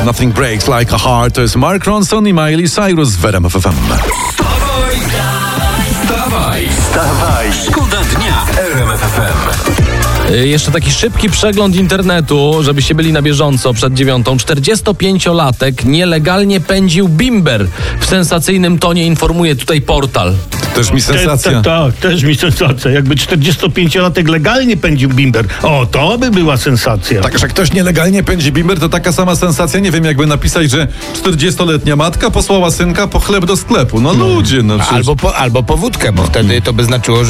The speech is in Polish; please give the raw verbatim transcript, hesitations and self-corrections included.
Nothing Breaks Like a Heart. To jest Mark Ronson i Miley Cyrus w R M F F M. Wstawaj, wstawaj, wstawaj. Szkoda dnia w R M F F M. Jeszcze taki szybki przegląd internetu, żebyście byli na bieżąco przed dziewiątą. czterdziestopięciolatek nielegalnie pędził bimber. W sensacyjnym tonie informuje tutaj portal. Też mi sensacja. Tak, tak, też mi sensacja. Jakby czterdziestopięciolatek legalnie pędził bimber. O, to by była sensacja. Tak, że ktoś nielegalnie pędzi bimber, to taka sama sensacja. Nie wiem, jakby napisać, że czterdziestoletnia matka posłała synka po chleb do sklepu. No ludzie, no przecież... Albo po, albo po wódkę, bo wtedy to by znaczyło, że